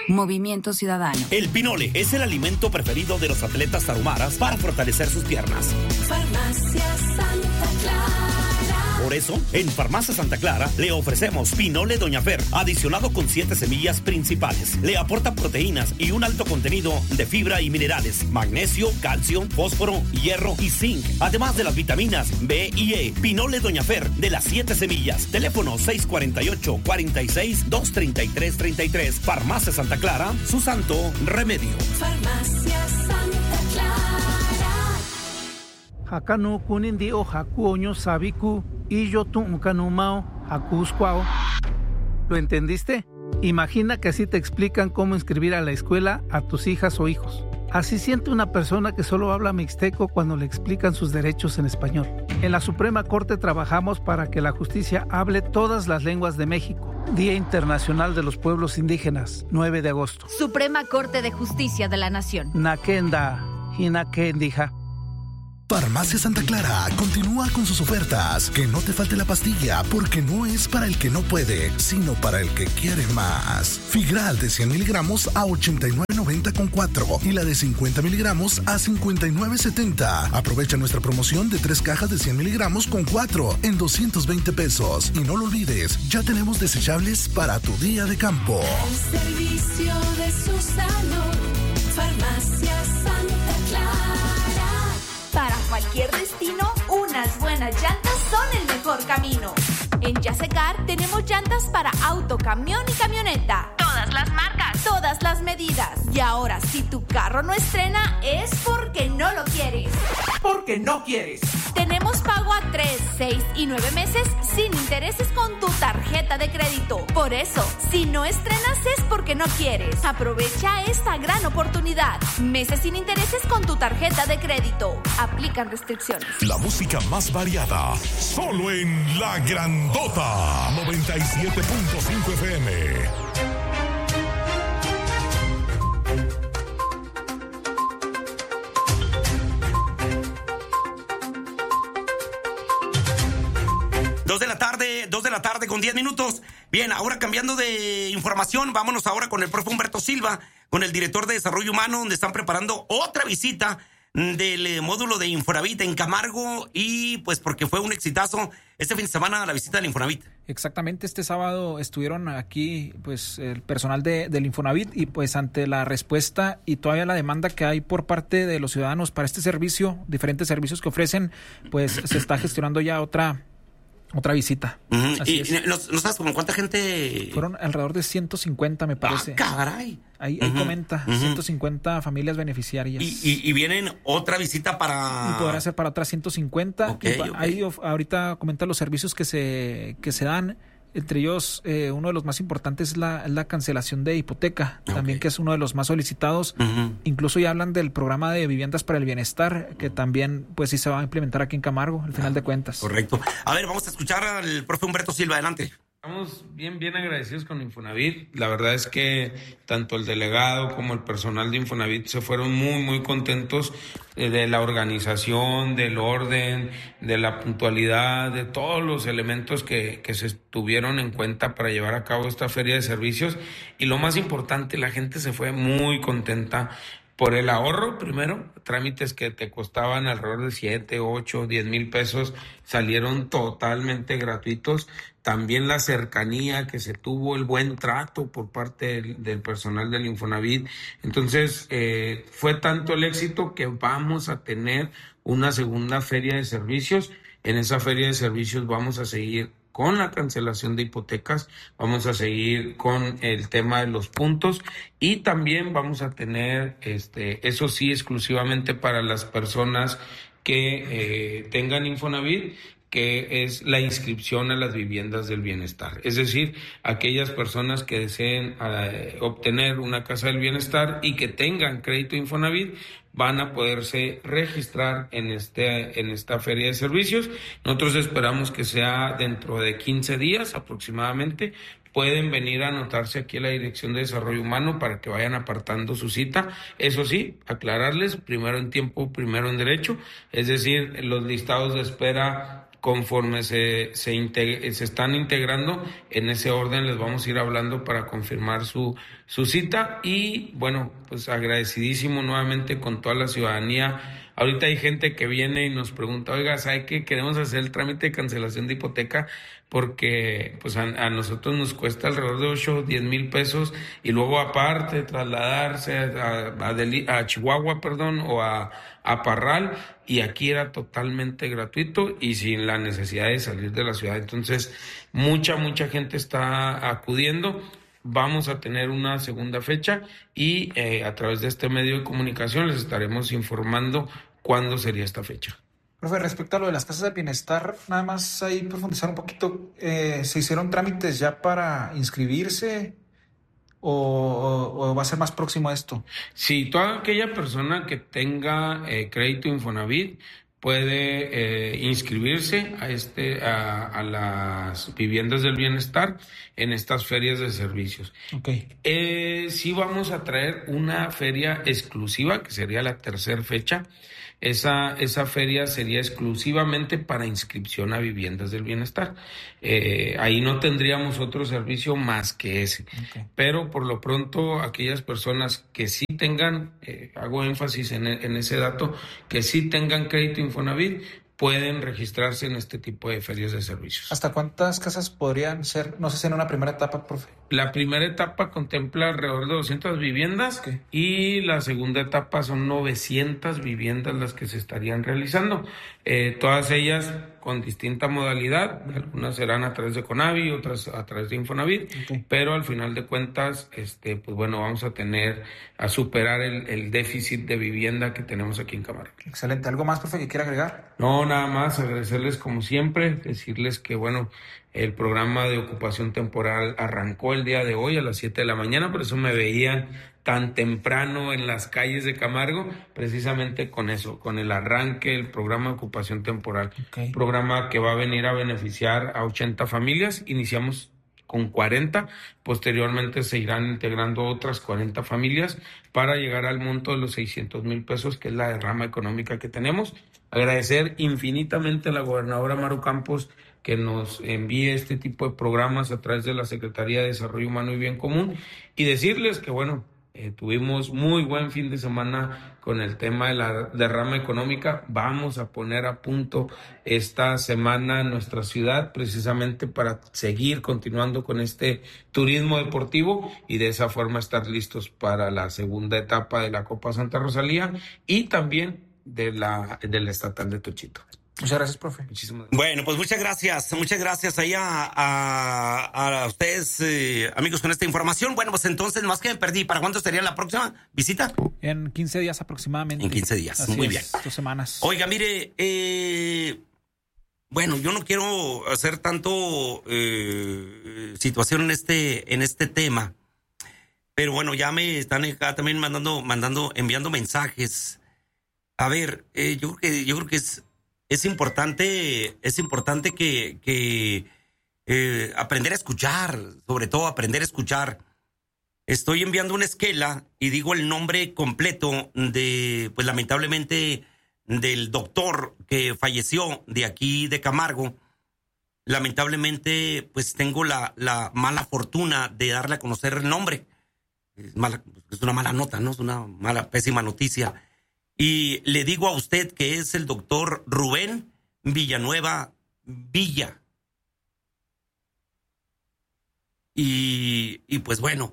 Movimiento Ciudadano. El pinole es el alimento preferido de los atletas tarahumaras para fortalecer sus piernas. Farmacia Santa Clara. Por eso, en Farmacia Santa Clara le ofrecemos pinole Doña Fer, adicionado con 7 semillas principales. Le aporta proteínas y un alto contenido de fibra y minerales, magnesio, calcio, fósforo, hierro y zinc, además de las vitaminas B y E. Pinole Doña Fer de las 7 semillas. Teléfono 648-46-233-33. Farmacia Santa Clara, su santo remedio. Farmacia Santa Clara. Hakanu kunindi o haku oño sabiku y yo tu ukanumao hakusquao. ¿Lo entendiste? Imagina que así te explican cómo inscribir a la escuela a tus hijas o hijos. Así siente una persona que solo habla mixteco cuando le explican sus derechos en español. En la Suprema Corte trabajamos para que la justicia hable todas las lenguas de México. Día Internacional de los Pueblos Indígenas, 9 de agosto. Suprema Corte de Justicia de la Nación. Nakenda, hinakendija. Farmacia Santa Clara continúa con sus ofertas. Que no te falte la pastilla, porque no es para el que no puede, sino para el que quiere más. Figral de 100 miligramos a 89.90 con 4 y la de 50 miligramos a 59.70. Aprovecha nuestra promoción de 3 cajas de 100 miligramos con 4 en 220 pesos. Y no lo olvides, ya tenemos desechables para tu día de campo. El servicio de su salud. Farmacia Santa Clara. Para cualquier destino, unas buenas llantas son el mejor camino. En Yasecar tenemos llantas para auto, camión y camioneta. Todas las marcas, todas las medidas. Y ahora, si tu carro no estrena, es porque no lo quieres. Porque no quieres. Tenemos pago a 3, 6 y 9 meses sin intereses con tu tarjeta de crédito. Por eso, si no estrenas es porque no quieres. Aprovecha esta gran oportunidad. Meses sin intereses con tu tarjeta de crédito. Aplican restricciones. La música más variada, solo en La Grandota 97.5 FM. Dos de la tarde con 10 minutos. Bien, ahora cambiando de información, vámonos ahora con el profe Humberto Silva, con el director de Desarrollo Humano, donde están preparando otra visita del módulo de Infonavit en Camargo, y pues porque fue un exitazo este fin de semana la visita del Infonavit. Exactamente, este sábado estuvieron aquí pues el personal del Infonavit, y pues ante la respuesta y todavía la demanda que hay por parte de los ciudadanos para este servicio, diferentes servicios que ofrecen, pues se está gestionando ya otra visita. ¿Y no sabes con cuánta gente? Fueron alrededor de 150, me parece. ¡Ah, caray! Ahí comenta, 150 familias beneficiarias. Y vienen otra visita para... Y podrá ser para otras 150. Okay. Ahí ahorita comenta los servicios que se dan. Entre ellos, uno de los más importantes es la cancelación de hipoteca, también, que es uno de los más solicitados. Incluso ya hablan del programa de viviendas para el bienestar, que también pues sí se va a implementar aquí en Camargo, al final de cuentas. Correcto. A ver, vamos a escuchar al profe Humberto Silva. Adelante. Estamos bien agradecidos con Infonavit. La verdad es que tanto el delegado como el personal de Infonavit se fueron muy contentos de la organización, del orden, de la puntualidad, de todos los elementos que se tuvieron en cuenta para llevar a cabo esta feria de servicios. Y lo más importante, la gente se fue muy contenta por el ahorro. Primero, trámites que te costaban alrededor de 7, 8, 10 mil pesos salieron totalmente gratuitos. También la cercanía que se tuvo, el buen trato por parte del personal del Infonavit. Entonces, fue tanto el éxito que vamos a tener una segunda feria de servicios. En esa feria de servicios vamos a seguir con la cancelación de hipotecas, vamos a seguir con el tema de los puntos, y también vamos a tener, eso sí, exclusivamente para las personas que tengan Infonavit, que es la inscripción a las viviendas del bienestar. Es decir, aquellas personas que deseen obtener una casa del bienestar y que tengan crédito Infonavit van a poderse registrar en esta feria de servicios. Nosotros esperamos que sea dentro de 15 días aproximadamente. Pueden venir a anotarse aquí a la Dirección de Desarrollo Humano para que vayan apartando su cita. Eso sí, aclararles, primero en tiempo, primero en derecho, es decir, los listados de espera conforme se están integrando, en ese orden les vamos a ir hablando para confirmar su cita. Y bueno, pues agradecidísimo nuevamente con toda la ciudadanía. Ahorita hay gente que viene y nos pregunta, oiga, ¿sabe qué? Queremos hacer el trámite de cancelación de hipoteca porque pues a nosotros nos cuesta alrededor de 8 o 10 mil pesos y luego aparte trasladarse a Chihuahua, o a Parral, y aquí era totalmente gratuito y sin la necesidad de salir de la ciudad. Entonces, mucha gente está acudiendo. Vamos a tener una segunda fecha y a través de este medio de comunicación les estaremos informando cuándo sería esta fecha. Profe, respecto a lo de las casas de bienestar, nada más ahí profundizar un poquito, ¿se hicieron trámites ya para inscribirse o va a ser más próximo a esto? Sí, toda aquella persona que tenga crédito Infonavit puede inscribirse a las viviendas del bienestar en estas ferias de servicios. Okay. Sí vamos a traer una feria exclusiva, que sería la tercera fecha. Esa feria sería exclusivamente para inscripción a viviendas del bienestar. Ahí no tendríamos otro servicio más que ese. Okay. Pero por lo pronto, aquellas personas que sí tengan, hago énfasis en ese dato, que sí tengan crédito Infonavit, pueden registrarse en este tipo de ferias de servicios. ¿Hasta cuántas casas podrían ser, no sé si en una primera etapa, profe? La primera etapa contempla alrededor de 200 viviendas. Okay. Y la segunda etapa son 900 viviendas las que se estarían realizando. Todas ellas con distinta modalidad, algunas serán a través de Conavi, otras a través de Infonavit, okay. Pero al final de cuentas, pues bueno, vamos a superar el déficit de vivienda que tenemos aquí en Camargo. Excelente. ¿Algo más, profe, que quiera agregar? No, nada más, agradecerles como siempre, decirles que bueno, el programa de ocupación temporal arrancó el día de hoy a las 7 de la mañana, por eso me veían tan temprano en las calles de Camargo, precisamente con eso, con el arranque del programa de ocupación temporal. Okay. Programa que va a venir a beneficiar a 80 familias. Iniciamos con 40, posteriormente se irán integrando otras 40 familias para llegar al monto de los 600 mil pesos, que es la derrama económica que tenemos. Agradecer infinitamente a la gobernadora Maru Campos que nos envíe este tipo de programas a través de la Secretaría de Desarrollo Humano y Bien Común, y decirles que bueno, tuvimos muy buen fin de semana con el tema de la derrama económica. Vamos a poner a punto esta semana nuestra ciudad precisamente para seguir continuando con este turismo deportivo y de esa forma estar listos para la segunda etapa de la Copa Santa Rosalía y también de la estatal de Tochito. Muchas gracias, profe. Muchísimas gracias. Bueno, pues muchas gracias ahí a ustedes, amigos, con esta información. Bueno, pues entonces, más que me perdí, ¿para cuándo sería la próxima visita? En 15 días aproximadamente. En 15 días, así muy bien. 2 semanas. Oiga, mire, bueno, yo no quiero hacer tanto situación en este tema, pero bueno, ya me están acá también enviando mensajes. A ver, yo creo que es importante que aprender a escuchar, sobre todo aprender a escuchar. Estoy enviando una esquela y digo el nombre completo pues lamentablemente, del doctor que falleció de aquí de Camargo. Lamentablemente, pues tengo la mala fortuna de darle a conocer el nombre. Es una mala nota, ¿no? Es una pésima noticia. Y le digo a usted que es el doctor Rubén Villanueva Villa. Y pues bueno,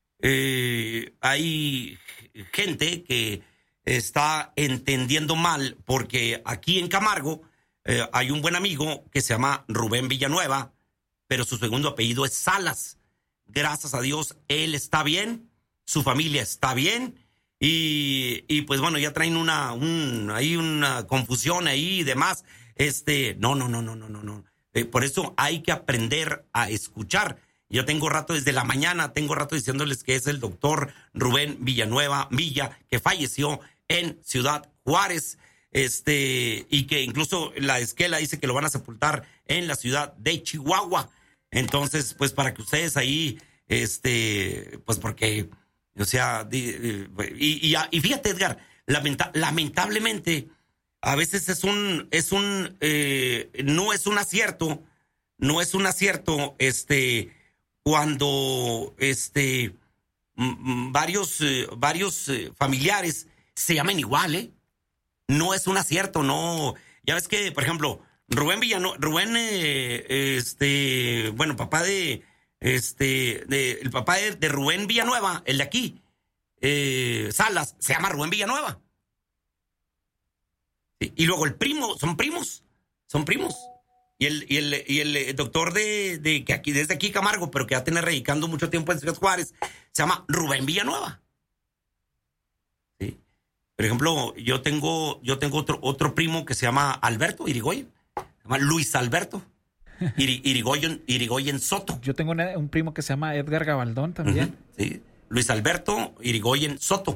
hay gente que está entendiendo mal, porque aquí en Camargo hay un buen amigo que se llama Rubén Villanueva, pero su segundo apellido es Salas. Gracias a Dios, él está bien, su familia está bien. Y pues bueno, ya traen hay una confusión ahí y demás. No. Por eso hay que aprender a escuchar. Yo tengo rato desde la mañana, diciéndoles que es el doctor Rubén Villanueva Villa, que falleció en Ciudad Juárez, y que incluso la esquela dice que lo van a sepultar en la ciudad de Chihuahua. Entonces, pues para que ustedes ahí, pues porque... O sea, y fíjate, Edgar, lamentablemente a veces no es un acierto, cuando varios familiares se llaman igual, no es un acierto, no. Ya ves que, por ejemplo, papá el papá de Rubén Villanueva, el de aquí, Salas, se llama Rubén Villanueva. Y luego el primo, son primos. Y el doctor de que aquí, desde aquí Camargo, pero que ya tiene radicando mucho tiempo en Ciudad Juárez, se llama Rubén Villanueva. ¿Sí? Por ejemplo, yo tengo otro primo que se llama Alberto Irigoyen, se llama Luis Alberto Irigoyen Soto. Yo tengo un primo que se llama Edgar Gabaldón también. Sí, Luis Alberto Irigoyen Soto.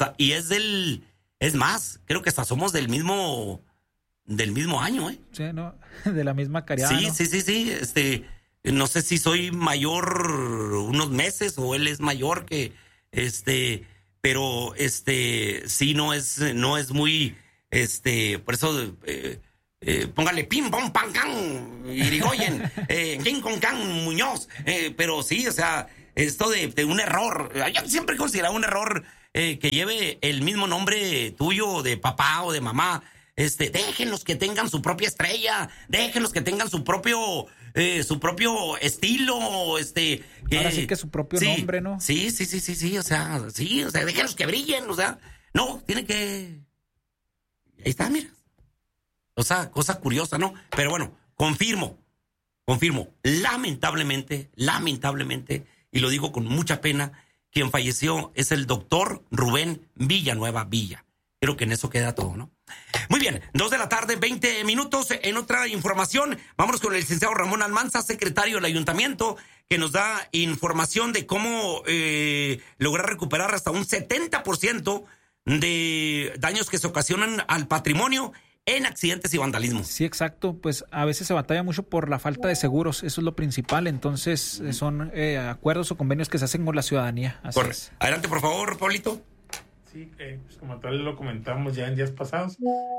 Es más, creo que hasta somos del mismo año, ¿eh? Sí, ¿no? De la misma cariada, Sí, ¿no? sí. No sé si soy mayor unos meses o él es mayor que, pero sí no es muy, por eso, póngale pim, pom, pan, can, Irigoyen, king, con can, Muñoz, pero sí, o sea, esto de un error, yo siempre he considerado un error que lleve el mismo nombre tuyo de papá o de mamá. Déjenlos que tengan su propia estrella, déjenlos que tengan su propio estilo, ahora sí que su propio nombre, ¿no? Sí, o sea, déjenlos que brillen, o sea, no, tiene que, ahí está, mira, o sea, cosa curiosa, ¿no? Pero bueno, confirmo, lamentablemente, y lo digo con mucha pena, quien falleció es el doctor Rubén Villanueva Villa. Creo que en eso queda todo, ¿no? Muy bien, 2:20 p.m. En otra información, vámonos con el licenciado Ramón Almanza, secretario del ayuntamiento, que nos da información de cómo lograr recuperar hasta un 70% de daños que se ocasionan al patrimonio en accidentes y vandalismo. Sí, exacto. Pues a veces se batalla mucho por la falta de seguros. Eso es lo principal. Entonces son acuerdos o convenios que se hacen con la ciudadanía. Así es. Adelante, por favor, Pablito. Sí, pues como tal lo comentamos ya en días pasados,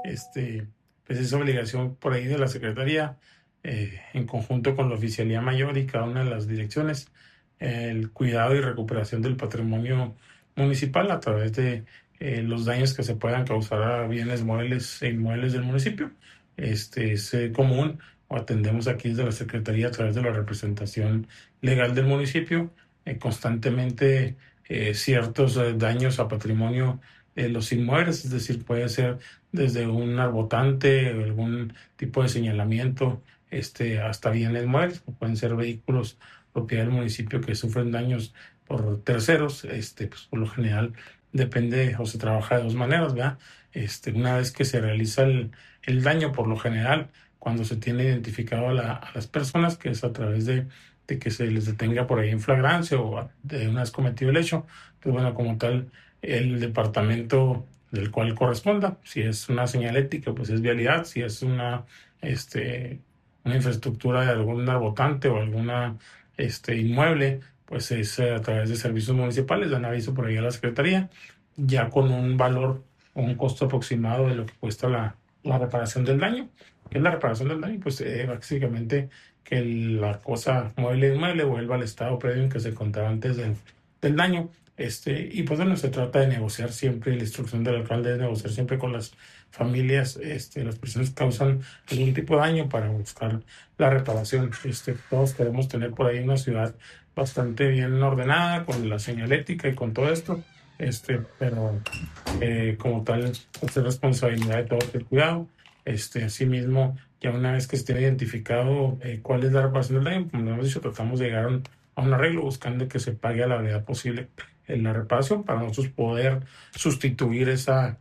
pues es obligación por ahí de la Secretaría, en conjunto con la Oficialía Mayor y cada una de las direcciones, el cuidado y recuperación del patrimonio municipal a través de los daños que se puedan causar a bienes muebles e inmuebles del municipio. Es común, o atendemos aquí desde la Secretaría a través de la representación legal del municipio, constantemente ciertos daños a patrimonio los inmuebles, es decir, puede ser desde un arbotante, algún tipo de señalamiento, hasta bienes muebles, pueden ser vehículos propiedad del municipio que sufren daños por terceros, pues por lo general depende o se trabaja de dos maneras, ¿verdad? Una vez que se realiza el daño, por lo general, cuando se tiene identificado a las personas, que es a través de que se les detenga por ahí en flagrancia o de una vez cometido el hecho, pues bueno, como tal, el departamento del cual corresponda, si es una señalética, pues es vialidad, si es una infraestructura de algún arbotante o alguna inmueble, pues es a través de servicios municipales, dan aviso por ahí a la Secretaría, ya con un valor o un costo aproximado de lo que cuesta la reparación del daño. ¿Qué es la reparación del daño? Pues básicamente que la cosa mueble inmueble vuelva al estado previo en que se encontraba antes del daño. Y pues bueno, se trata de negociar siempre, la instrucción del alcalde es negociar siempre con las familias, las personas que causan algún tipo de daño para buscar la reparación. Todos queremos tener por ahí una ciudad bastante bien ordenada, con la señalética y con todo esto, pero como tal, es responsabilidad de todos el cuidado. Asimismo, ya una vez que esté identificado cuál es la reparación del daño, como hemos dicho, tratamos de llegar a un arreglo buscando que se pague a la brevedad posible en la reparación para nosotros poder sustituir ese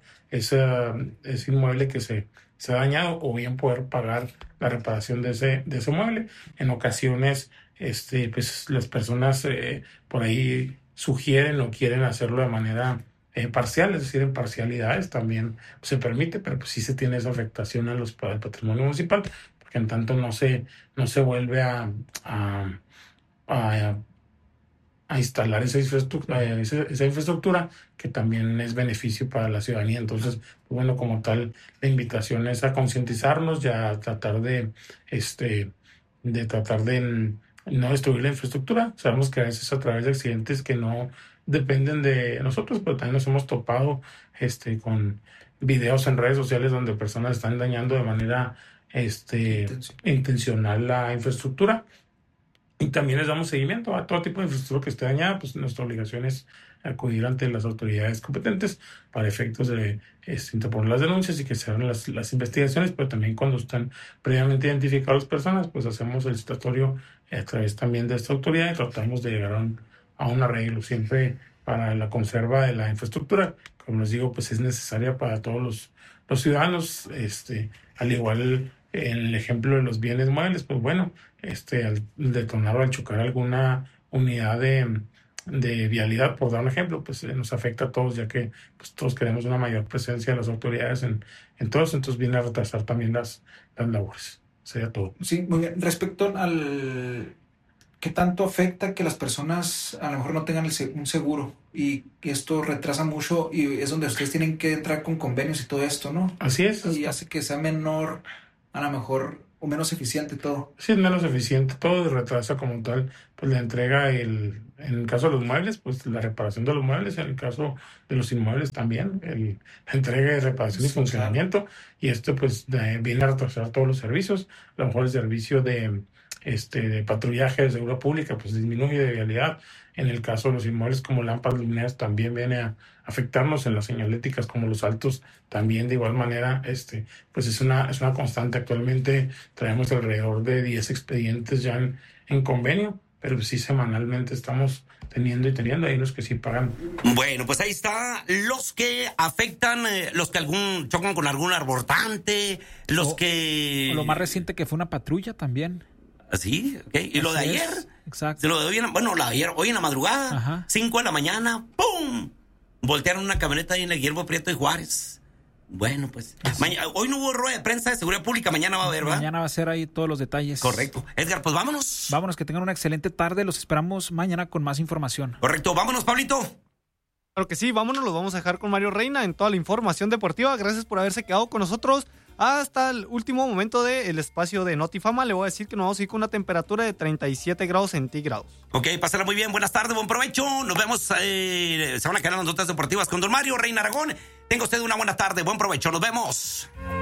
inmueble que se ha dañado, o bien poder pagar la reparación de ese mueble. En ocasiones, pues las personas por ahí sugieren o quieren hacerlo de manera parcial, es decir, en parcialidades también se permite, pero pues sí se tiene esa afectación al patrimonio municipal, porque en tanto no se vuelve a a instalar esa infraestructura que también es beneficio para la ciudadanía. Entonces, pues bueno, como tal, la invitación es a concientizarnos y a tratar de no destruir la infraestructura. Sabemos que a veces a través de accidentes que no dependen de nosotros, pero también nos hemos topado con videos en redes sociales donde personas están dañando de manera intencional la infraestructura. Y también les damos seguimiento a todo tipo de infraestructura que esté dañada. Pues nuestra obligación es acudir ante las autoridades competentes para efectos de interponer las denuncias y que se hagan las investigaciones, pero también cuando están previamente identificadas las personas, pues hacemos el citatorio a través también de esta autoridad y tratamos de llegar a un arreglo siempre para la conserva de la infraestructura. Como les digo, pues es necesaria para todos los ciudadanos, al igual en el ejemplo de los bienes muebles, pues bueno, al detonar o al chocar alguna unidad de vialidad, por dar un ejemplo, pues nos afecta a todos, ya que pues todos queremos una mayor presencia de las autoridades en todos, entonces viene a retrasar también las labores. Sería todo. Sí, muy bien. Respecto al ¿qué tanto afecta que las personas a lo mejor no tengan un seguro? Y esto retrasa mucho y es donde ustedes tienen que entrar con convenios y todo esto, ¿no? Así es. Y hace que sea menor, a lo mejor, o menos eficiente todo. Sí, es menos eficiente todo y retrasa como tal, pues la entrega, en el caso de los muebles, pues la reparación de los muebles, en el caso de los inmuebles también, la entrega y reparación y funcionamiento, y esto pues viene a retrasar todos los servicios. A lo mejor el servicio de patrullaje de seguridad pública pues disminuye de vialidad. En el caso de los inmuebles como lámparas luminarias también viene a afectarnos. En las señaléticas como los altos también de igual manera, pues es una constante. Actualmente traemos alrededor de 10 expedientes ya en convenio, pero sí semanalmente estamos teniendo, hay unos que sí pagan. Bueno, pues ahí está, los que afectan, los que chocan con algún arbortante, o lo más reciente que fue una patrulla también. ¿Sí? Okay. ¿Y lo de ayer? Exacto. Lo de hoy hoy en la madrugada, ajá, 5 de la mañana, ¡pum! Voltearon una camioneta ahí en el Guillermo Prieto y Juárez. Bueno, pues hoy no hubo rueda de prensa de seguridad pública, mañana va a haber, ¿verdad? Mañana va a ser ahí todos los detalles. Correcto. Edgar, pues vámonos. Vámonos, que tengan una excelente tarde, los esperamos mañana con más información. Correcto, vámonos, Pablito. Claro que sí, vámonos, los vamos a dejar con Mario Reina en toda la información deportiva. Gracias por haberse quedado con nosotros hasta el último momento del espacio de Notifama. Le voy a decir que nos vamos a ir con una temperatura de 37 grados centígrados. Ok, pásala muy bien, buenas tardes, buen provecho. Nos vemos, se van a quedar las notas deportivas con don Mario Reina Aragón. Tenga usted una buena tarde, buen provecho, nos vemos.